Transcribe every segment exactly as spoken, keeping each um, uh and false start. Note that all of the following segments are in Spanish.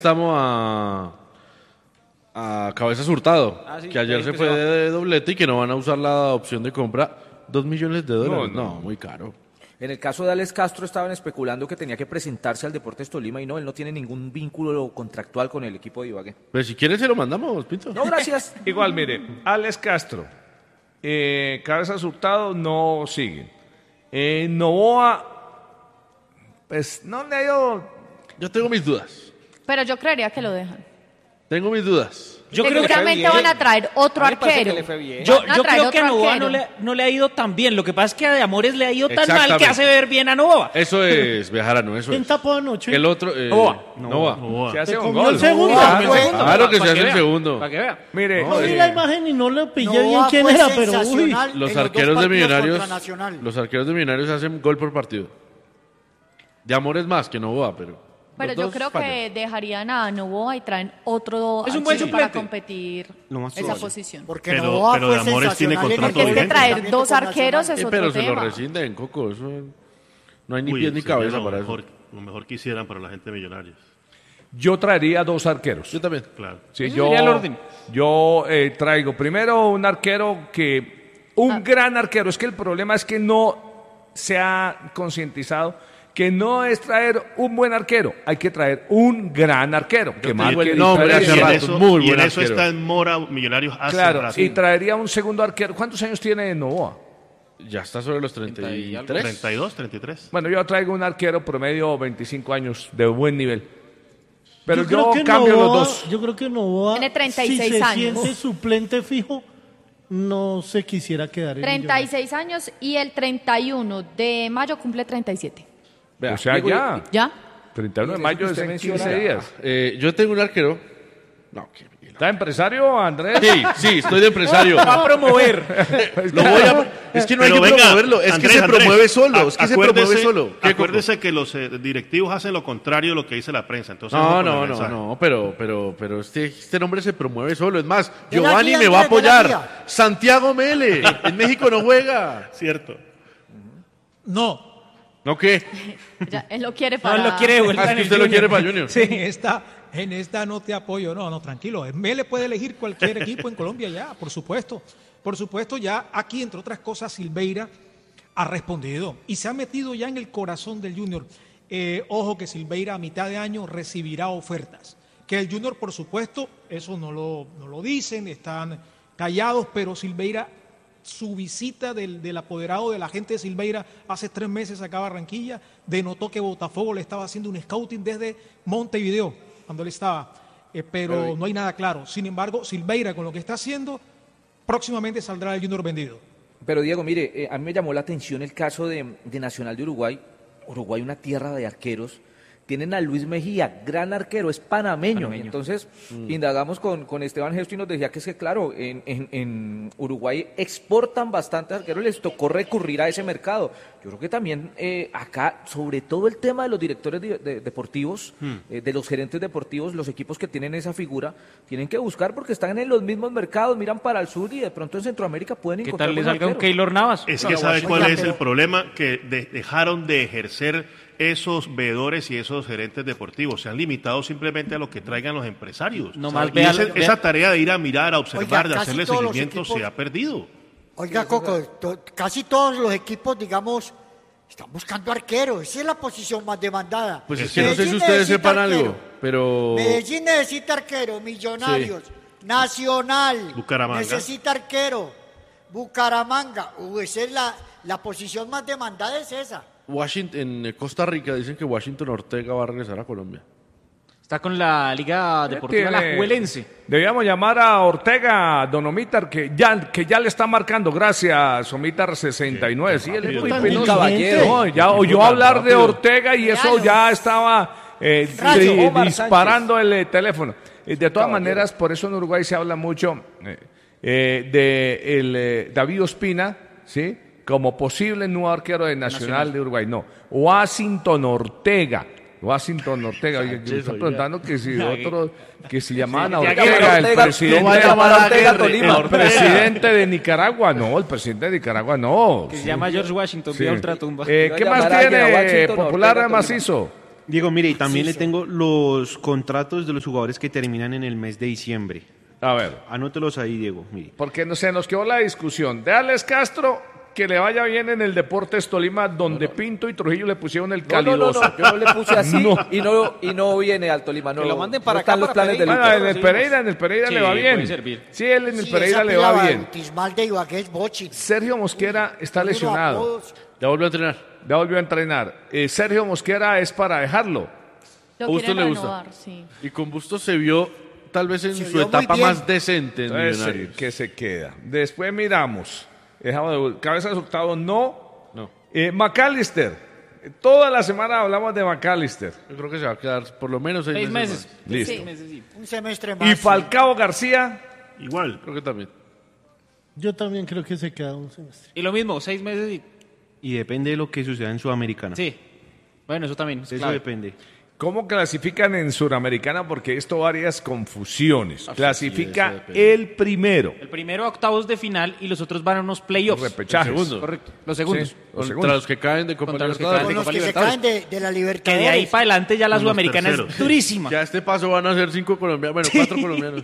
Estamos a, a Cabezas Hurtado, ah, sí, que ayer se fue se de doblete y que no van a usar la opción de compra. Dos millones de dólares, no, no, no, muy caro. En el caso de Alex Castro estaban especulando que tenía que presentarse al Deportes Tolima y no, él no tiene ningún vínculo contractual con el equipo de Ibagué. Pero si quieres se lo mandamos, Pinto. No, gracias. Igual, mire, Alex Castro, eh, Cabezas Hurtado no sigue. Eh, Novoa, pues no le ha ido... Yo tengo mis dudas. Pero yo creería que lo dejan. Tengo mis dudas. Yo Seguramente creo que van a traer otro arquero. Yo, yo creo que a Novoa no le, no le ha ido tan bien. Lo que pasa es que a De Amores le ha ido tan mal que hace ver bien a Novoa. Eso es, Bejarano, eso ¿Quién es. tapó anoche? El otro, eh, Novoa. Novoa. Novoa. Se hace Se un comió gol. el segundo. Novoa, Claro, Claro que se hace el vea, segundo. Para que vea. Mire, No vi eh, la imagen y no le pillé Novoa bien quién fue era, pero uy. sensacional Los en arqueros dos de partidos Millonarios, contra Nacional. los arqueros de Millonarios hacen gol por partido. De Amores más que Novoa, pero... Pero los yo dos creo fallan. que dejarían a Novoa y traen otro Es un buen arquero para suplente. competir Lo más esa probable. posición. Porque Pero- Novoa pero fue de Amores tiene sensacional en contrato Porque es que vigente. traer dos con arqueros Nacional. es Eh, otro pero se tema. lo rescinden, Coco. Eso no hay ni Uy, pies ni sería cabeza lo para mejor, eso. Lo mejor que hicieran para la gente de Millonarios. yo traería dos arqueros. Yo también. Claro. Sí, Ese yo, sería el orden. yo eh, traigo primero un arquero que, un Ah. gran arquero, es que el problema es que no se ha concientizado que no es traer un buen arquero, hay que traer un gran arquero, que te marque digo el diferencia. nombre y hace en rato, eso, muy y en buen eso arquero. está en Mora Millonarios hace Claro, rato. y traería un segundo arquero. ¿Cuántos años tiene Novoa? Ya está sobre los treinta y tres. treinta y dos, treinta y tres. Bueno, yo traigo un arquero promedio veinticinco años de buen nivel. Pero yo, creo que cambio Novoa- los dos. Yo creo que Novoa, Tiene treinta y si seis se años. siente suplente fijo, no se quisiera quedar en treinta y seis años y el treinta y uno de mayo cumple treinta y siete. Vea, O sea, digo, ya. ¿Ya? treinta y uno de Eso mayo que es usted en menciona. quince días. eh, yo tengo un arquero. No, que... ¿Está empresario, Andrés? Sí, sí, estoy de empresario. Va a promover. Lo voy a... Es que no hay Pero que venga, promoverlo, es Andrés, que se Andrés, promueve solo, a- es que se acuérdese- promueve solo. ¿Qué, Coco? Acuérdese que los eh, directivos hacen lo contrario de lo que dice la prensa. Entonces, No, ojo con el no, no, mensaje. no, pero, pero, pero este, este nombre se promueve solo. Es más, De la Giovanni guía, me va a Andrés, de la apoyar. guía. Santiago Mele, en México no juega. Cierto. No, ¿No qué? Ya, él lo quiere No, para... él lo quiere de vuelta Ah, es en que el usted lo Junior. quiere para Junior. sí, en esta, en esta no te apoyo. No, no, tranquilo. Mele puede elegir cualquier equipo en Colombia ya, por supuesto. Por supuesto, ya aquí, entre otras cosas, Silveira ha respondido y se ha metido ya en el corazón del Junior. Eh, ojo que Silveira a mitad de año recibirá ofertas. Que el Junior, por supuesto, eso no lo, no lo dicen, están callados, pero Silveira, su visita del, del apoderado de la gente de Silveira hace tres meses acá a Barranquilla, denotó que Botafogo le estaba haciendo un scouting desde Montevideo, cuando él estaba, eh, pero no hay nada claro. Sin embargo, Silveira, con lo que está haciendo, próximamente saldrá el Junior vendido. Pero Diego, mire, eh, a mí me llamó la atención el caso de, de Nacional de Uruguay. Uruguay, una tierra de arqueros. Tienen a Luis Mejía, gran arquero, es panameño. Panameño. Entonces, indagamos con, con Esteban Gesto y nos decía que es que, claro, en, en, en Uruguay exportan bastantes arqueros, les tocó recurrir a ese mercado. Yo creo que también eh, acá, sobre todo el tema de los directores de- de- deportivos, eh, de los gerentes deportivos, los equipos que tienen esa figura, tienen que buscar porque están en los mismos mercados, miran para el sur y de pronto en Centroamérica pueden ¿Qué encontrar tal le buenos salga un arqueros. Keylor Navas? Es No, que no, ¿sabe oiga, cuál es pero- el problema? Que de- dejaron de ejercer esos veedores y esos gerentes deportivos. Se han limitado simplemente a lo que traigan los empresarios. No O más sea, y vea- ese- vea- esa tarea de ir a mirar, a observar, Oiga, de casi hacerle todos los seguimiento equipos- se ha perdido. Oiga, Coco, to- casi todos los equipos, digamos, están buscando arqueros. Esa es la posición más demandada. Pues es que no sé si Medellín ustedes necesita sepan arquero. algo, pero... Medellín necesita arquero, Millonarios, Nacional, Bucaramanga. necesita arquero, Bucaramanga. Uh, esa es la, la posición más demandada, es esa. Washington, en Costa Rica dicen que Washington Ortega va a regresar a Colombia. Está con la Liga Deportiva Tiene- Alajuelense. Debíamos llamar a Ortega, don Omitar, que ya, que ya le está marcando. Gracias, Omitar sesenta y nueve. Sí, él es muy Tan penoso. caballero. No, ya oyó tan hablar de rápido. Ortega y eso ya estaba eh, Rayo, di- Omar disparando el eh, teléfono. Eh, de todas maneras, por eso en Uruguay se habla mucho eh, eh, de el, eh, David Ospina, ¿sí? Como posible nuevo arquero de Nacional, de Uruguay. No, Washington Ortega. Washington Ortega, oye, que me están preguntando que si otro, que si llamaban a Ya que Ortega, el Ortega, presidente, no va a llamar a Ortega a Tolima. el presidente de Nicaragua, no, el presidente de Nicaragua no. Que se sí. llama George Washington, Sí. de Ultratumba. Eh, Iba a ¿Qué más llamar a alguien a tiene Washington, Popular Ortega, Tolima. Macizo? Diego, mire, y también Sí, le sí. tengo los contratos de los jugadores que terminan en el mes de diciembre. A ver. Anótelos ahí, Diego, mire. Porque no se nos quedó la discusión. De Alex Castro, que le vaya bien en el Deportes Tolima, donde Pinto y Trujillo le pusieron el No, no, no, calidoso. no, yo no le puse así No. y no y no viene al Tolima. No, Que lo manden para no acá, están los para planes de Pereira. Lucas. Ah, en el Pereira, en el Pereira Sí, le va puede bien. servir. Sí, él en el Sí, Pereira esa le va pila bien. bautismal de Ibagué es Bochi. Sergio Mosquera está Unos lesionado. apodos. Ya volvió a entrenar. Ya volvió a entrenar. Eh, Sergio Mosquera es para dejarlo. Lo Bustos quieren le gusta. renovar, sí. Y con Bustos se vio tal vez en Se su vio muy etapa bien. más decente en Entonces, Millonarios. que se queda. Después miramos. Dejamos de- Cabeza de resultado, no. No, Eh, McAllister. Toda la semana hablamos de McAllister. yo creo que se va a quedar por lo menos seis, Seis meses. más. Listo. Sí. Meses, sí. Un semestre más. Y Falcao García. Igual. Creo que también. Yo también creo que se queda un semestre. Y lo mismo, seis meses y... Y depende de lo que suceda en Sudamericana. Sí. Bueno, eso también es Eso clave. depende. ¿Cómo clasifican en Suramericana? Porque esto varias confusiones. Ah, Clasifica sí, eso depende. el primero. El primero a octavos de final y los otros van a unos playoffs. Repechajes. El segundo. Correcto. Los segundos. Sí, los Contra segundos. los que caen de Copa Contra los que Libertadores. Con los Copa que se Libertadores. caen de, de la Que Libertadores. de ahí para adelante ya la Con los sudamericana es terceros. durísima. Que a este paso van a ser cinco colombianos, bueno, cuatro colombianos.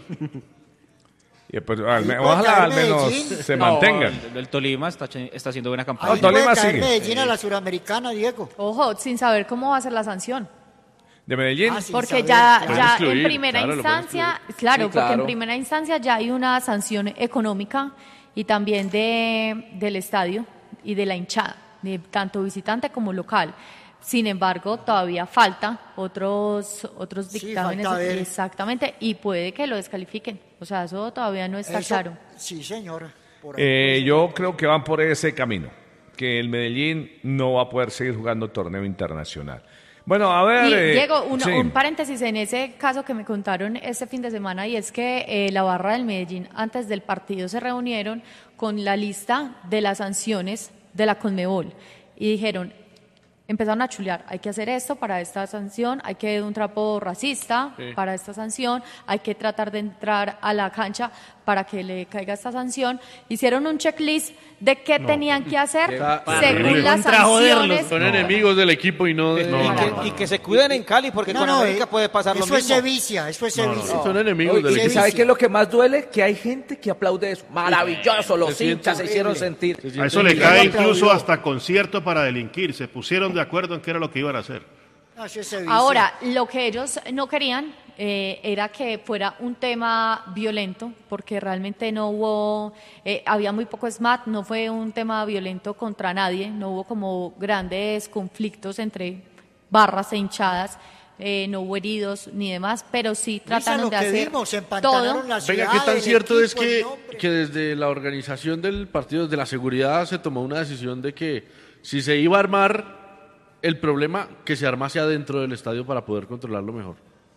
Y pues, al me- Ahí puede ojalá caer al menos Medellín. se No, mantengan. El, el Tolima está, ch- está haciendo buena Ahí campaña. No, Tolima puede caer sigue. Medellín a la Suramericana, Diego. Ojo, sin saber cómo va a ser la sanción. De Medellín. Ah, sí. Porque saber, ya, claro. ya Pueden excluir, en primera claro, lo pueden instancia, claro, Sí, porque claro. en primera instancia ya hay una sanción económica y también de, del estadio y de la hinchada, de tanto visitante como local. Sin embargo, todavía falta otros otros Sí, dictámenes falta ver. exactamente y puede que lo descalifiquen. O sea, eso todavía no está Eso- claro. Sí, señora. Por ahí Eh, puede ser. yo creo que van por ese camino. Que el Medellín no va a poder seguir jugando torneo internacional. Bueno, a ver. Y eh, Diego, un, sí. un paréntesis en ese caso que me contaron este fin de semana y es que eh, la barra del Medellín antes del partido se reunieron con la lista de las sanciones de la Conmebol y dijeron, empezaron a chulear, hay que hacer esto para esta sanción, hay que un trapo racista Sí. para esta sanción, hay que tratar de entrar a la cancha para que le caiga esta sanción. Hicieron un checklist de qué tenían que hacer Está según terrible. las Contra joderlos. sanciones. Son enemigos del equipo y no de... Y, que, y que se cuiden en Cali porque No, con no, América eh, puede pasar lo eso mismo. es sevicia, eso es sevicia. Son enemigos Oye, del ¿y equipo. sabe qué es lo que más duele? Que hay gente que aplaude eso. Maravilloso, los Se siente hinchas se hicieron sentir. Se A eso le siente- cae Aplaudió. incluso hasta concierto para delinquir. Se pusieron de acuerdo en qué era lo que iban a hacer. No, eso es sevicia. Ahora, lo que ellos no querían eh, era que fuera un tema violento, porque realmente no hubo, eh, había muy poco S M A T, no fue un tema violento contra nadie, no hubo como grandes conflictos entre barras e hinchadas, eh, no hubo heridos ni demás, pero sí Luisa, trataron lo de que hacer vimos, empantanaron todo. la ciudad, Venga, ¿qué tan el cierto es equipo, el que, nombre. que desde la organización del partido, desde la seguridad, se tomó una decisión de que si se iba a armar el problema, que se armase adentro del estadio para poder controlarlo mejor?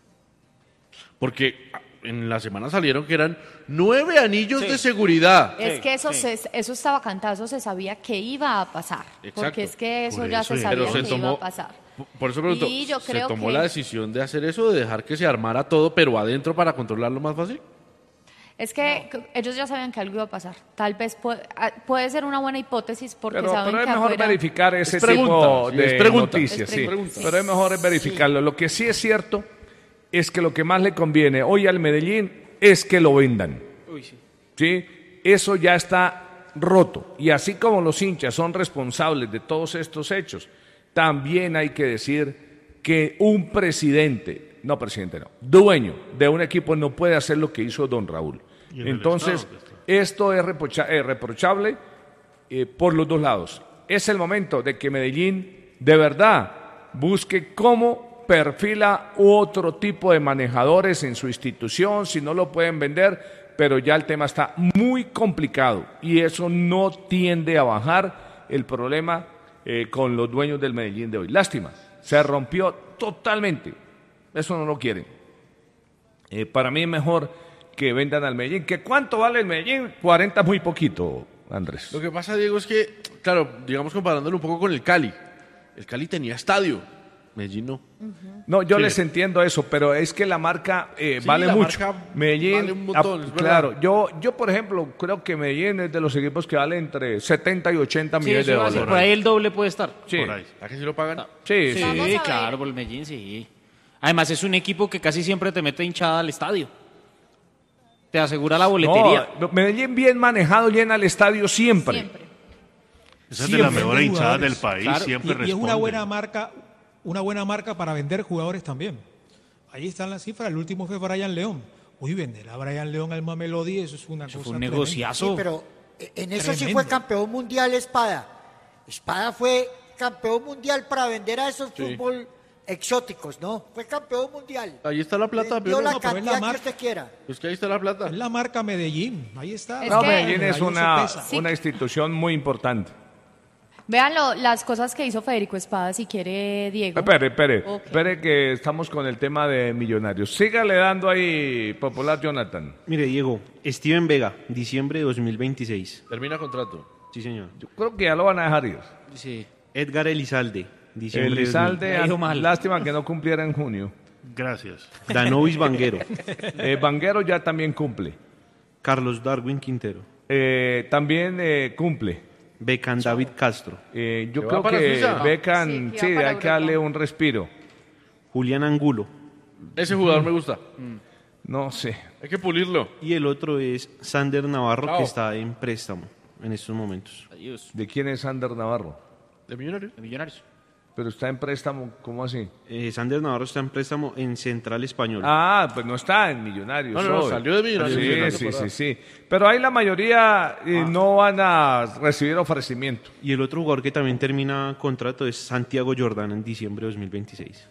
Porque en la semana salieron que eran nueve anillos de seguridad. Es Sí, que eso, sí. se- eso estaba cantado, eso se sabía que iba a pasar, Exacto. porque es que eso Por ya eso se es. sabía Pero se que tomó, iba a pasar. por eso pregunto, Y yo ¿se creo tomó que- la decisión de hacer eso, de dejar que se armara todo, pero adentro para controlarlo más fácil? Es que c- ellos ya sabían que algo iba a pasar. Tal vez puede, ah, puede ser una buena hipótesis porque Pero, saben pero es que mejor afuera- verificar ese Es pregunta, tipo sí, de es pregunta. noticias, Es sí. pregunta. Pero es mejor es verificarlo. Lo que sí es cierto es que lo que más le conviene hoy al Medellín es que lo vendan. Uy, sí. ¿Sí? Eso ya está roto. Y así como los hinchas son responsables de todos estos hechos, también hay que decir que un presidente, no presidente, no, dueño de un equipo no puede hacer lo que hizo don Raúl. Y en el Entonces, Estado, pues, esto es reprocha- eh, reprochable eh, por los dos lados. Es el momento de que Medellín de verdad busque cómo perfila otro tipo de manejadores en su institución, si no lo pueden vender, pero ya el tema está muy complicado y eso no tiende a bajar el problema eh, con los dueños del Medellín de hoy. Lástima, se rompió totalmente, eso no lo quieren. Eh, para mí es mejor que vendan al Medellín. ¿Que cuánto vale el Medellín? cuarenta muy poquito, Andrés. Lo que pasa, Diego, es que, claro, digamos comparándolo un poco con el Cali. El Cali tenía estadio. Medellín no. Uh-huh. No, yo sí. les entiendo eso, pero es que la marca eh, sí, vale la mucho. Marca Medellín, vale un montón, ah, claro. Yo, yo, por ejemplo, creo que Medellín es de los equipos que vale entre setenta y ochenta sí, millones de dólares. Por ahí el doble puede estar. Sí. Por ahí. ¿A qué sí lo pagan? Sí, sí, sí claro, por el Medellín sí. Además es un equipo que casi siempre te mete hinchada al estadio. Te asegura la boletería. No, Medellín bien manejado llena el estadio siempre. Siempre. Esa es de las mejores hinchadas del país, claro, siempre y, responde. Y es una buena marca, una buena marca para vender jugadores también. Ahí están las cifras, el último fue Brian León. Uy, vender a Brian León al Mamelodi, eso es una eso cosa fue un negociazo. Sí, pero en eso tremendo. Sí fue campeón mundial Espada. Espada fue campeón mundial para vender a esos sí. fútbol exóticos, ¿no? Fue campeón mundial. Ahí está la plata, pero la no, cantidad pero es la marca, que usted quiera. Pues que ahí está la plata. Es la marca Medellín, ahí está. Es no, que Medellín es una, una institución muy importante. Vean lo, las cosas que hizo Federico Espada, si quiere, Diego. Espere, espere, okay. espere que estamos con el tema de Millonarios. Sígale dando ahí, Popular Jonathan. Mire, Diego, Steven Vega, diciembre de dos mil veintiséis. Termina contrato. Sí, señor. Yo creo que ya lo van a dejar ir. Sí. Edgar Elizalde, diciembre Elizalde, de dos mil. Lástima que no cumpliera en junio. Gracias. Danovis Vanguero. eh, Vanguero ya también cumple. Carlos Darwin Quintero. Eh, también eh, cumple. Beckham David Castro. Eh, yo creo que Beckham, sí, sí hay que darle un respiro. Julián Angulo. Ese jugador mm. me gusta. Mm. No sé. Hay que pulirlo. Y el otro es Sander Navarro, Chao. que está en préstamo en estos momentos. Adiós. ¿De quién es Sander Navarro? De Millonarios. De Millonarios. Pero está en préstamo, ¿cómo así? Eh, Sander Navarro está en préstamo en Central Español. Ah, pues no está en Millonarios. No, no, no salió de Millonarios. Sí, sí, sí, sí. Pero ahí la mayoría eh, ah. no van a recibir ofrecimiento. Y el otro jugador que también termina contrato es Santiago Jordán en diciembre de dos mil veintiséis.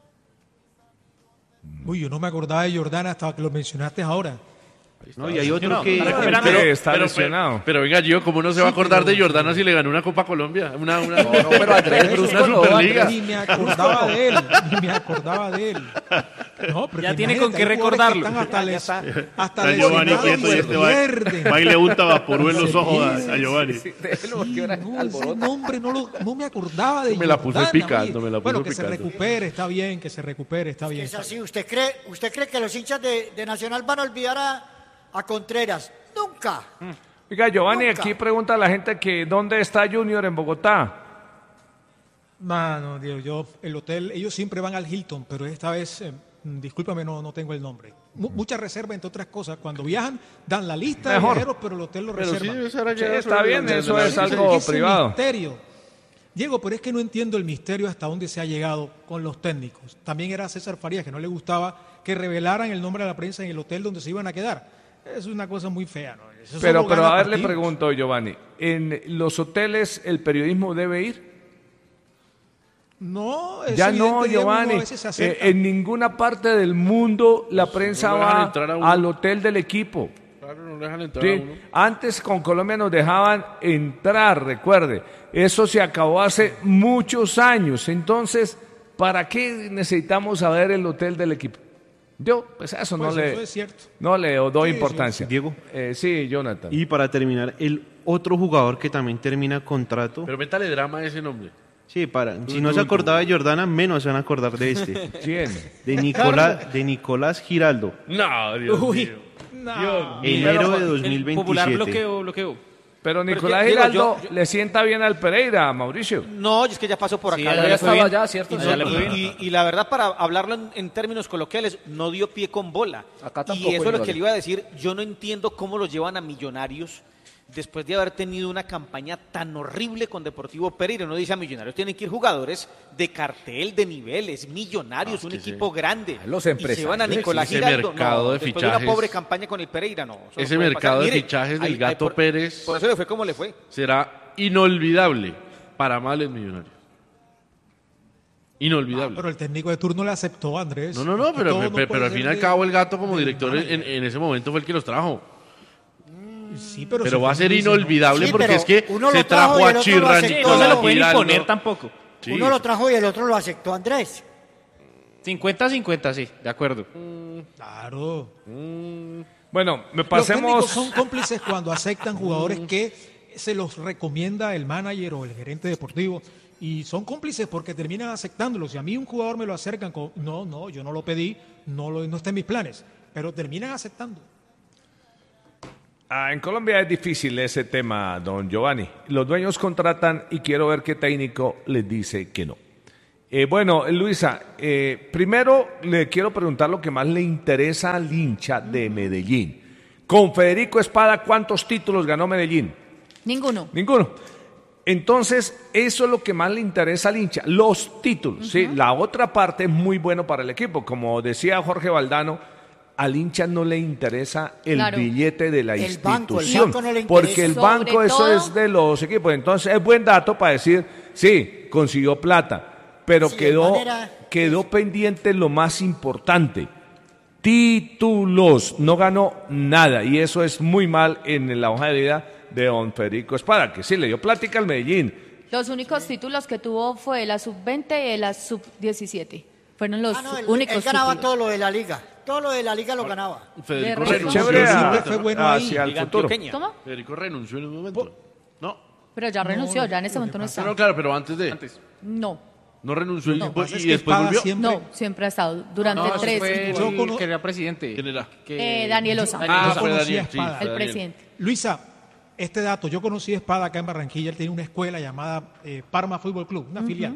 Uy, yo no me acordaba de Jordán hasta que lo mencionaste ahora. No, y hay otro no, que pero, pero, está pero, lesionado. Pero, pero venga, Gio, ¿cómo no se va a acordar pero, de Jordana si le ganó una Copa Colombia? Una, una, no, no, pero Andrés Brusco no, Superliga. Ni me acordaba de él, ni me acordaba de él. No, pero ya tiene con qué recordarlo. Hasta les, hasta les Giovanni quieto y este va, va y le unta vaporú en los ojos a, a Giovanni. Sí, sí, no, ese nombre no, lo, no me acordaba de Me la puse picando, me la puse Bueno, que picando. se recupere, está bien, que se recupere, está bien. Es así, ¿usted cree, usted cree que los hinchas de, de Nacional van a olvidar a a Contreras? Nunca. Oiga, Giovanni, Nunca. aquí pregunta a la gente que ¿dónde está Junior en Bogotá? Mano, Dios, yo, el hotel, ellos siempre van al Hilton, pero esta vez, eh, discúlpame, no, no tengo el nombre. M- mucha reserva, entre otras cosas. Cuando viajan, dan la lista Mejor. de viajeros, pero el hotel lo pero reserva. Sí, sí, está bien, eso es algo es privado. Misterio. Diego, pero es que no entiendo el misterio hasta dónde se ha llegado con los técnicos. También era César Farías, que no le gustaba que revelaran el nombre de la prensa en el hotel donde se iban a quedar. Es una cosa muy fea, ¿no? Eso pero, pero a ver, partidos. Le pregunto, Giovanni, ¿en los hoteles el periodismo debe ir? No, es ya no, Giovanni. Eh, en ninguna parte del mundo la prensa no va al hotel del equipo. Claro, no dejan entrar ¿sí? a uno. Antes con Colombia nos dejaban entrar, recuerde. Eso se acabó hace muchos años. Entonces, ¿para qué necesitamos saber el hotel del equipo? Yo, pues eso, pues no, eso le, es cierto. no le doy sí, importancia. Sí. Diego. Eh, sí, Jonathan. Y para terminar, el otro jugador que también termina contrato. Pero métale drama a ese nombre. Sí, para. Si no se acordaba de Jordana, menos se van a acordar de este. ¿Quién? De Nicolás, de Nicolás Giraldo. No, Dios Uy, mío. No. Enero de dos mil veintisiete. Popular bloqueo, bloqueo. Pero Nicolás Pero, Giraldo yo, yo, le sienta bien al Pereira, Mauricio. No, es que ya pasó por acá. Sí, ya, ya, ya estaba ya, ¿cierto? Y, no, ya le fue y, y la verdad, para hablarlo en, en términos coloquiales, no dio pie con bola. Acá y eso es lo que le iba a decir. Yo no entiendo cómo lo llevan a Millonarios después de haber tenido una campaña tan horrible con Deportivo Pereira. Uno dice a Millonarios tienen que ir jugadores de cartel, de niveles, Millonarios, ah, un equipo sí. grande. Los empresarios. Y se van a Nicolás ese Giraldo. mercado no, de después fichajes, de una pobre campaña con el Pereira, no. Ese mercado de Mire, fichajes del hay, Gato hay por, Pérez. Por eso le fue como le fue. Será inolvidable para males Millonarios. Inolvidable. Ah, pero el técnico de turno le aceptó, Andrés. No, no, no, pero, pero, no pero al fin y al cabo el Gato como director en, en ese momento fue el que los trajo. Sí, pero pero va a ser inolvidable sí, porque es que se trajo a Chirran. Sí, no se lo pueden imponer tampoco. Sí. Uno lo trajo y el otro lo aceptó, Andrés. cincuenta cincuenta, sí, de acuerdo. Mm, claro. Mm. Bueno, me pasemos... Los técnicos son cómplices cuando aceptan jugadores que se los recomienda el manager o el gerente deportivo y son cómplices porque terminan aceptándolo. Si a mí un jugador me lo acercan con, no, no, yo no lo pedí, no, lo, no está en mis planes, pero terminan aceptando. Ah, en Colombia es difícil ese tema, don Giovanni. Los dueños contratan y quiero ver qué técnico les dice que no. Eh, bueno, Luisa, eh, primero le quiero preguntar lo que más le interesa al hincha de Medellín. Con Federico Espada, ¿cuántos títulos ganó Medellín? Ninguno. Ninguno. Entonces, eso es lo que más le interesa al hincha, los títulos. Uh-huh. ¿Sí? La otra parte es muy bueno para el equipo. Como decía Jorge Valdano, al hincha no le interesa el claro. billete de la el institución. Banco, el banco no le porque el banco, Sobre eso todo... es de los equipos. Entonces, es buen dato para decir, sí, consiguió plata. Pero sí, quedó, manera... quedó pendiente lo más importante, títulos, no ganó nada y eso es muy mal en la hoja de vida de don Federico Espada, que sí le dio plática al Medellín. Los únicos títulos que tuvo fue la sub veinte y la sub diecisiete, fueron los ah, no, él, únicos él ganaba títulos. todo lo de la liga, todo lo de la liga lo ganaba. Federico renunció, fue bueno hacia el futuro. ¿Cómo? Federico renunció en un momento, ¿no? Pero ya renunció, no, ya en ese momento no está. No, claro, pero antes de... Antes. No. ¿No renunció no, y, pues y después volvió? Siempre... No, siempre ha estado, durante no, tres. Fue el, el cono... que era presidente. ¿Quién era? Que... Eh, Daniel Osa. Ah, yo conocí a Espada. Sí, el presidente. Luisa, este dato, yo conocí a Espada acá en Barranquilla, él tenía una escuela llamada eh, Parma Fútbol Club, una uh-huh. filial.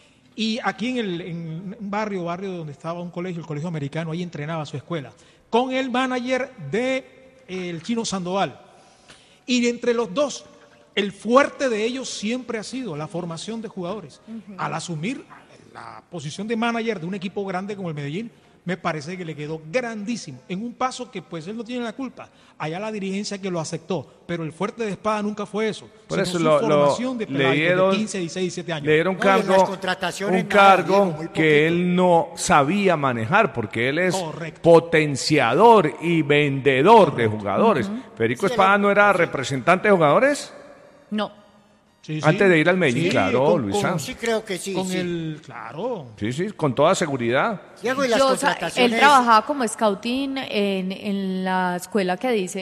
Y aquí en, el, en un barrio, barrio donde estaba un colegio, el colegio americano, ahí entrenaba su escuela, con el manager de eh, el Chino Sandoval. Y entre los dos, el fuerte de ellos siempre ha sido la formación de jugadores. Uh-huh. Al asumir la posición de manager de un equipo grande como el Medellín, me parece que le quedó grandísimo, en un paso que pues él no tiene la culpa, allá la dirigencia que lo aceptó, pero el fuerte de Espada nunca fue eso, por eso su lo, formación lo, de, le dieron, de quince, dieciséis, diecisiete años. Le dieron un cargo, no, un cargo nada, que él no sabía manejar, porque él es Correcto. potenciador y vendedor Correcto. de jugadores. Uh-huh. Federico sí, Espada no era representante de jugadores. No. Sí, sí. Antes de ir al Medellín, sí, claro, con, Luisa. Con, sí, creo que sí. Con sí. el, claro. Sí, sí, con toda seguridad. Diego, y las Yo, contrataciones... Él trabajaba como scouting en, en la escuela que dice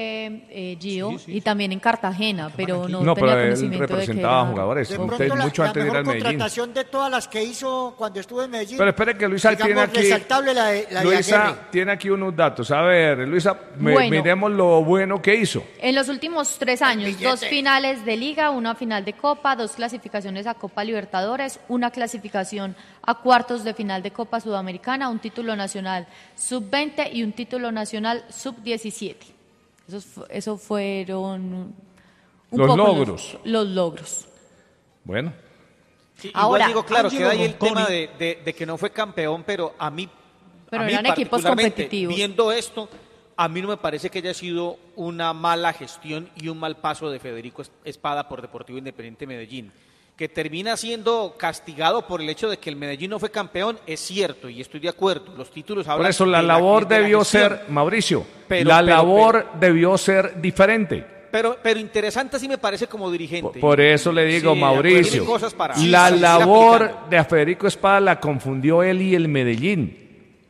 eh, Gio sí, sí, y sí. también en Cartagena, pero no, no tenía pero conocimiento él representaba de que jugadores. De Usted, la, mucho la antes de ir al Medellín. La contratación de todas las que hizo cuando estuvo en Medellín. Pero espere que Luisa digamos, tiene aquí... resaltable la de, la Luisa de tiene aquí unos datos. A ver, Luisa, me, bueno, miremos lo bueno que hizo. En los últimos tres años, dos finales de Liga, una final de Copa, dos clasificaciones a Copa Libertadores, una clasificación a cuartos de final de Copa Sudamericana, un título nacional sub veinte y un título nacional sub diecisiete. Esos, esos fueron un los poco logros. Los, los logros. Bueno. Sí, ahora digo, claro, queda ahí el tema de, de, de que no fue campeón, pero a mí, pero a mí eran equipos competitivos. Viendo esto, a mí no me parece que haya sido una mala gestión y un mal paso de Federico Espada por Deportivo Independiente Medellín. Que termina siendo castigado por el hecho de que el Medellín no fue campeón, es cierto, y estoy de acuerdo. Los títulos hablan. Por eso la labor de debió la ser, Mauricio, pero, la pero, labor pero, debió ser diferente. Pero, pero interesante sí me parece como dirigente. Por, por eso le digo, sí, Mauricio, cosas para la sí, labor de Federico Espada la confundió él y el Medellín.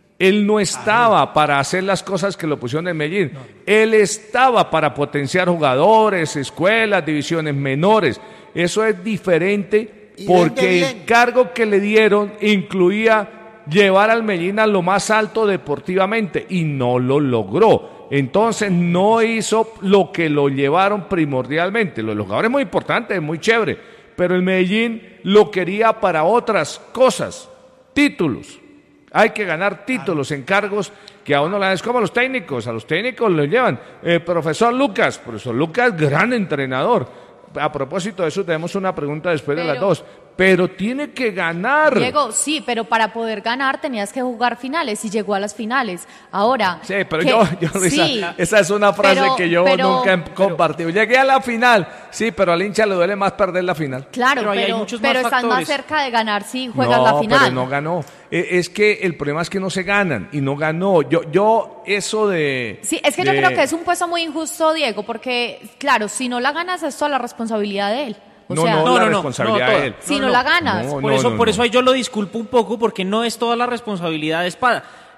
Él no estaba ah, para hacer las cosas que lo pusieron en Medellín. No. Él estaba para potenciar jugadores, escuelas, divisiones menores. Eso es diferente porque el cargo que le dieron incluía llevar al Medellín a lo más alto deportivamente y no lo logró. Entonces no hizo lo que lo llevaron primordialmente. Los jugadores muy importantes, muy chévere, pero el Medellín lo quería para otras cosas, títulos. Hay que ganar títulos en cargos que a uno le dan, es como a los técnicos, a los técnicos los llevan. Eh, profesor Lucas, profesor Lucas, gran entrenador. A propósito de eso, tenemos una pregunta después pero, de las dos. Pero tiene que ganar. Diego, sí, pero para poder ganar tenías que jugar finales y llegó a las finales. Ahora. Sí, pero que, yo, yo Luisa, sí, esa es una frase pero, que yo pero, nunca he compartido. Llegué a la final, sí, pero al hincha le duele más perder la final. Claro, pero, pero, pero estás más cerca de ganar si juegas no, la final. Pero no ganó. Es que el problema es que no se ganan y no ganó. Yo, yo eso de. Sí, es que de... yo creo que es un puesto muy injusto, Diego, porque, claro, si no la ganas es toda la responsabilidad de él. O no, sea, no, no, la no, responsabilidad no, de él. Si no, no la ganas. No, por no, eso, no, por no. eso ahí yo lo disculpo un poco porque no es toda la responsabilidad de Espada.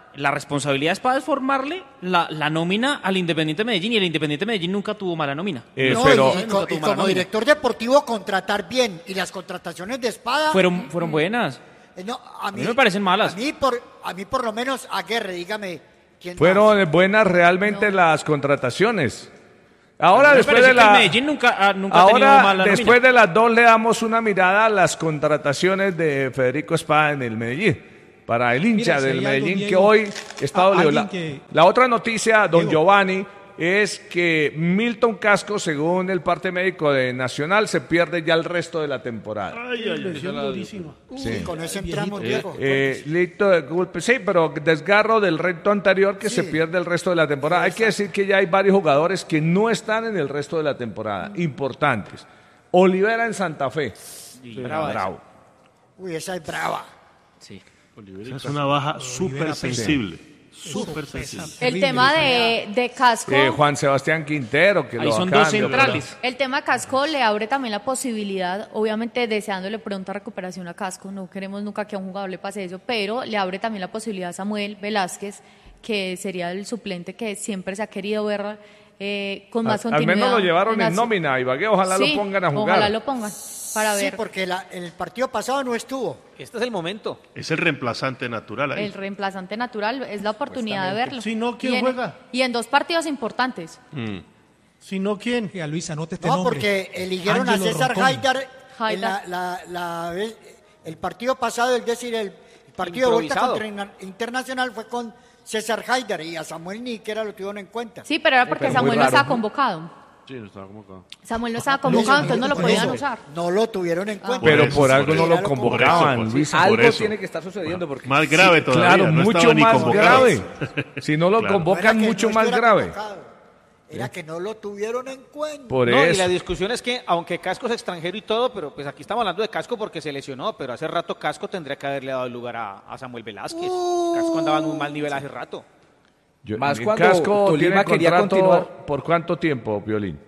la responsabilidad de Espada es formarle la, la nómina al Independiente Medellín, y el Independiente Medellín nunca tuvo mala nómina. Eh, no, pero, y, y, co- y como nómina. Director deportivo contratar bien, y las contrataciones de Espada fueron fueron buenas. Eh, no, a, mí, a mí me parecen malas. A mí por a mí por lo menos, Aguirre, dígame quién fueron más? buenas realmente no. las contrataciones. Ahora después de la la Medellín nunca, ah, nunca ahora ha mala después nómina. de las dos le damos una mirada a las contrataciones de Federico Espada en el Medellín. Para el hincha Mira, del Medellín algo, que hoy está dolido. La, que... la otra noticia, don Diego. Giovanni, es que Milton Casco, según el parte médico de Nacional, se pierde ya el resto de la temporada. Ay, ay, lesión durísima. Sí. Con ese entramos, Diego. Eh, eh, sí, pero desgarro del reto anterior que sí. se pierde el resto de la temporada. Hay que decir que ya hay varios jugadores que no están en el resto de la temporada, importantes. Olivera en Santa Fe. Sí, brava bravo. Uy, esa es brava. Sí. Es una baja súper sensible. Súper sensible. El tema de, de Casco. Eh, Juan Sebastián Quintero, que Ahí lo son acaban dos centrales. El tema de Casco le abre también la posibilidad, obviamente deseándole pronta recuperación a Casco. No queremos nunca que a un jugador le pase eso, pero le abre también la posibilidad a Samuel Velázquez, que sería el suplente que siempre se ha querido ver eh, con más al, continuidad. Al menos lo llevaron en, en nómina, Ibagué, ojalá sí, lo pongan a jugar. Ojalá lo pongan. Para ver. Sí, porque la, en el partido pasado no estuvo. Este es el momento. Es el reemplazante natural ahí. El reemplazante natural es la oportunidad de verlo. Si no, ¿quién y en, juega? Y en dos partidos importantes. Mm. Si no, ¿quién? A Luis, anote este no, nombre. porque eligieron Ángelo a César Ronconi. Haidar en la, la, la, la, el partido pasado, es decir, el, el partido de vuelta contra Internacional fue con César Haidar, y a Samuel ni siquiera lo tuvieron en cuenta. Sí, pero era porque pero Samuel no raro, estaba ¿no? convocado. Sí, no estaba convocado. Samuel no estaba convocado, entonces no lo por podían eso, usar. No lo tuvieron en cuenta. Pero Por por eso, algo por no eso. lo convocaban, Por eso, Luis. por Algo eso. tiene que estar sucediendo porque Más grave todavía. Claro, no mucho estaba ni más convocado. grave. Si no lo Claro. convocan, No era que mucho no más estuviera grave. convocado, era que no lo tuvieron en cuenta. Por no, eso. y la discusión es que, aunque Casco es extranjero y todo, pero pues aquí estamos hablando de Casco porque se lesionó, pero hace rato Casco tendría que haberle dado el lugar a, a Samuel Velázquez. Uh. Casco andaba en un mal nivel hace rato. Yo, Más el cuando Casco Tolima tiene quería contrato, continuar. ¿por cuánto tiempo, Violín?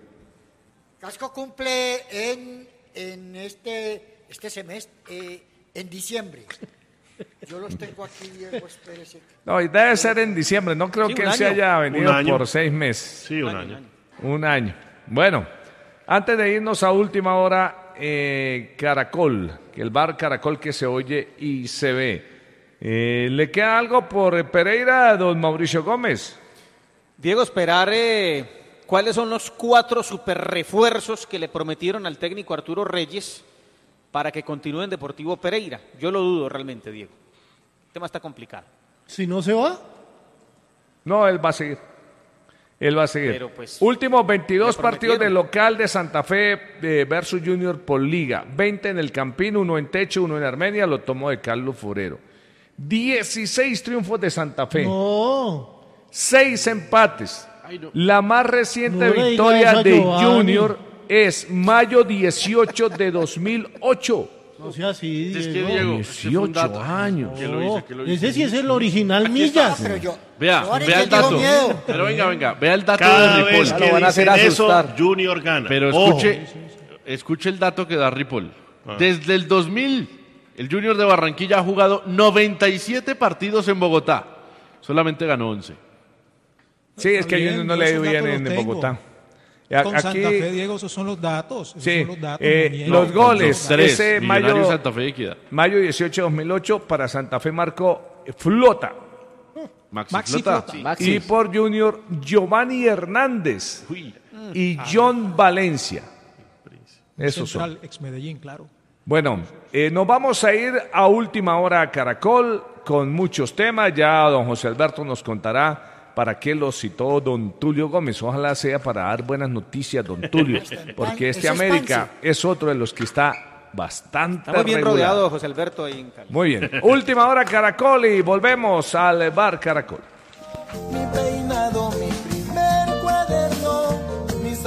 Casco cumple en, en este, este semestre, eh, en diciembre. Yo los tengo aquí, Diego, espérese. No, y debe ser en diciembre. No creo Sí, que un él se año. haya venido Un año. por seis meses. Sí, un año. Un año. Bueno, antes de irnos a última hora, eh, Caracol, que el bar Caracol que se oye y se ve. Eh, ¿Le queda algo por Pereira a don Mauricio Gómez? Diego, esperar eh, cuáles son los cuatro super refuerzos que le prometieron al técnico Arturo Reyes para que continúe en Deportivo Pereira. Yo lo dudo realmente, Diego. El tema está complicado. Si no se va. No, él va a seguir. Él va a seguir. Pero, pues, Últimos veintidós le partidos de prometieron. local de Santa Fe eh, versus Junior por liga. veinte en el Campín, uno en Techo, uno en Armenia, lo tomó de Carlos Forero. dieciséis triunfos de Santa Fe. No. seis empates. Ay, no. La más reciente No le diga victoria eso a de Giovanni. Junior es mayo dieciocho de dos mil ocho. No sea así, Es que Diego. Diego, ese fue un dieciocho dato. años. ¿Quién lo dice? ¿Quién lo dice? Ese sí es el original Millas. Pero yo, Vea, Giovanni, vea que el tengo dato. miedo. Pero venga, venga, vea el dato Cada de vez Ripoll. Ya que lo van a hacer dicen eso, asustar. Junior gana. Pero Ojo. escuche, escuche el dato que da Ripoll. Ah. Desde el dos mil, el Junior de Barranquilla ha jugado noventa y siete partidos en Bogotá. Solamente ganó once. Sí, es que a Bien, Junior no yo le ha esos ido bien datos en los tengo. Bogotá. A- Con Aquí, Santa Fe, Diego, esos son los datos. Esos sí, son los datos. eh, no miento. los goles. Tres, ese Millonarios, mayo- Santa Fe y Equidad. mayo dieciocho de dos mil ocho para Santa Fe marcó Flota. Maxi, Maxi Flota. Flota. Sí. Maxi. Y por Junior, Giovanni Hernández Uy. y John Valencia. Esos son. Central, ex Medellín, claro. Bueno, eh, nos vamos a ir a última hora a Caracol con muchos temas. Ya don José Alberto nos contará para qué lo citó don Tulio Gómez. Ojalá sea para dar buenas noticias, don Tulio, porque este Ese es América es otro de los que está bastante Está muy bien regular. rodeado José Alberto ahí en Cali. Muy bien. Última hora Caracol y volvemos al bar Caracol. Mi peinado, mi primer cuaderno, mis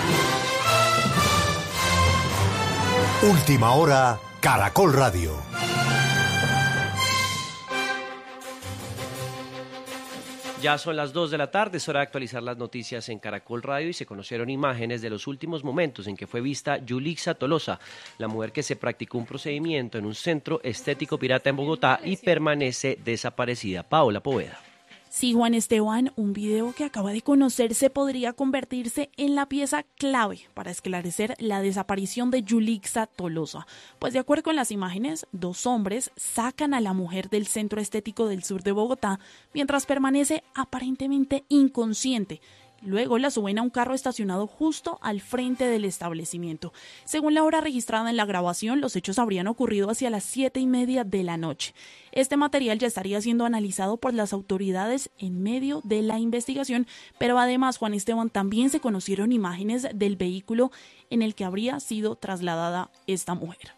Última hora, Caracol Radio. Ya son las dos de la tarde, es hora de actualizar las noticias en Caracol Radio y se conocieron imágenes de los últimos momentos en que fue vista Yulixa Tolosa, la mujer que se practicó un procedimiento en un centro estético pirata en Bogotá y permanece desaparecida. Paola Poveda. Sí, Juan Esteban, un video que acaba de conocerse podría convertirse en la pieza clave para esclarecer la desaparición de Yulixa Tolosa. Pues de acuerdo con las imágenes, dos hombres sacan a la mujer del centro estético del sur de Bogotá mientras permanece aparentemente inconsciente. Luego la suben a un carro estacionado justo al frente del establecimiento. Según la hora registrada en la grabación, los hechos habrían ocurrido hacia las siete y media de la noche. Este material ya estaría siendo analizado por las autoridades en medio de la investigación, pero además, Juan Esteban, también se conocieron imágenes del vehículo en el que habría sido trasladada esta mujer.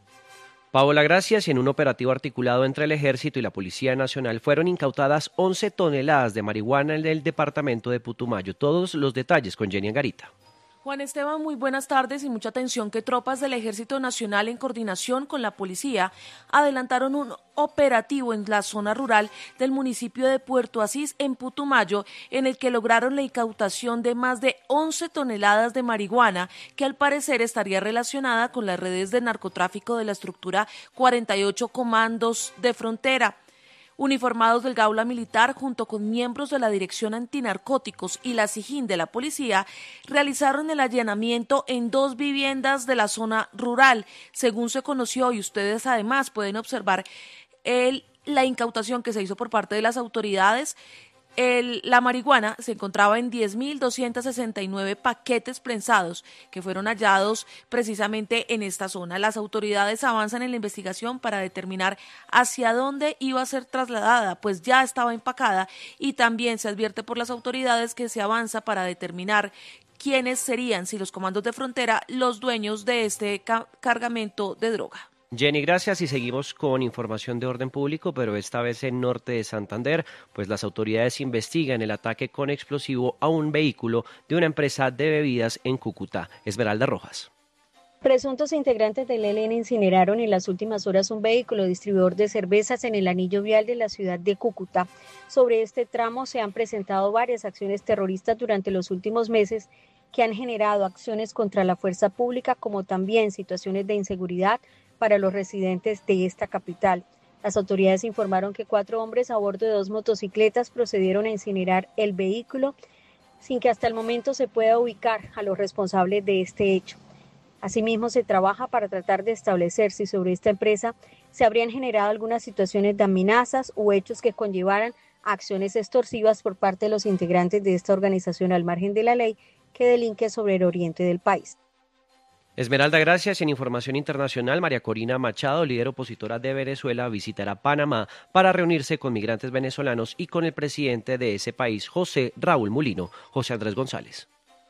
Paola, gracias. Y en un operativo articulado entre el Ejército y la Policía Nacional fueron incautadas once toneladas de marihuana en el departamento de Putumayo. Todos los detalles con Jenny Angarita. Juan Esteban, muy buenas tardes y mucha atención que tropas del Ejército Nacional en coordinación con la policía adelantaron un operativo en la zona rural del municipio de Puerto Asís en Putumayo, en el que lograron la incautación de más de once toneladas de marihuana que al parecer estaría relacionada con las redes de narcotráfico de la estructura cuarenta y ocho Comandos de Frontera. Uniformados del Gaula Militar, junto con miembros de la Dirección Antinarcóticos y la SIJIN de la policía, realizaron el allanamiento en dos viviendas de la zona rural. Según se conoció, y ustedes además pueden observar el, la incautación que se hizo por parte de las autoridades, El, la marihuana se encontraba en diez mil doscientos sesenta y nueve paquetes prensados que fueron hallados precisamente en esta zona. Las autoridades avanzan en la investigación para determinar hacia dónde iba a ser trasladada, pues ya estaba empacada, y también se advierte por las autoridades que se avanza para determinar quiénes serían, si los comandos de frontera, los dueños de este ca- cargamento de droga. Jenny, gracias, y seguimos con información de orden público, pero esta vez en norte de Santander, pues las autoridades investigan el ataque con explosivo a un vehículo de una empresa de bebidas en Cúcuta. Esmeralda Rojas. Presuntos integrantes del E L N incineraron en las últimas horas un vehículo distribuidor de cervezas en el anillo vial de la ciudad de Cúcuta. Sobre este tramo se han presentado varias acciones terroristas durante los últimos meses que han generado acciones contra la fuerza pública, como también situaciones de inseguridad para los residentes de esta capital. Las autoridades informaron que cuatro hombres a bordo de dos motocicletas procedieron a incinerar el vehículo sin que hasta el momento se pueda ubicar a los responsables de este hecho. Asimismo, se trabaja para tratar de establecer si sobre esta empresa se habrían generado algunas situaciones de amenazas u hechos que conllevaran a acciones extorsivas por parte de los integrantes de esta organización al margen de la ley que delinque sobre el oriente del país. Esmeralda, gracias. En información internacional, María Corina Machado, líder opositora de Venezuela, visitará Panamá para reunirse con migrantes venezolanos y con el presidente de ese país, José Raúl Mulino. José Andrés González.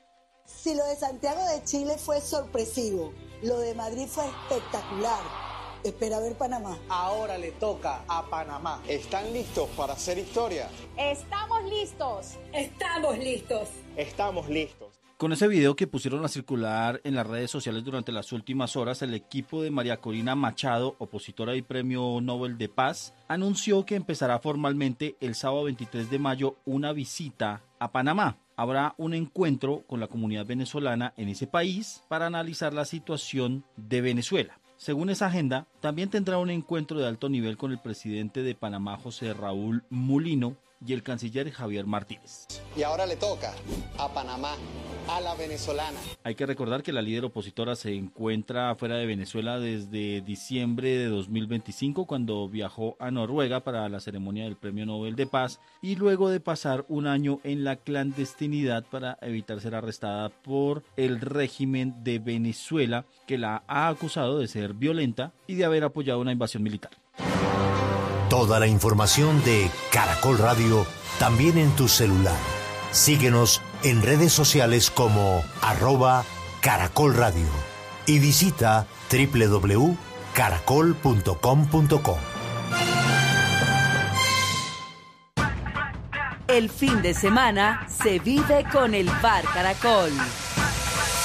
Si lo de Santiago de Chile fue sorpresivo, lo de Madrid fue espectacular. Espera ver Panamá. Ahora le toca a Panamá. ¿Están listos para hacer historia? Estamos listos. Estamos listos. Estamos listos. Con ese video que pusieron a circular en las redes sociales durante las últimas horas, el equipo de María Corina Machado, opositora y Premio Nobel de Paz, anunció que empezará formalmente el sábado veintitrés de mayo una visita a Panamá. Habrá un encuentro con la comunidad venezolana en ese país para analizar la situación de Venezuela. Según esa agenda, también tendrá un encuentro de alto nivel con el presidente de Panamá, José Raúl Mulino, y el canciller Javier Martínez. Y ahora le toca a Panamá, a la venezolana. Hay que recordar que la líder opositora se encuentra fuera de Venezuela desde diciembre de dos mil veinticinco, cuando viajó a Noruega para la ceremonia del Premio Nobel de Paz, y luego de pasar un año en la clandestinidad para evitar ser arrestada por el régimen de Venezuela, que la ha acusado de ser violenta y de haber apoyado una invasión militar. Toda la información de Caracol Radio también en tu celular. Síguenos en redes sociales como arroba Caracol Radio y visita doble u doble u doble u punto caracol punto com punto co. El fin de semana se vive con el Bar Caracol.